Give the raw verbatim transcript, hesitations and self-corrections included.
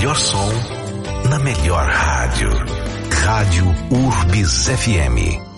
melhor som, na melhor rádio. Rádio Urbis F M.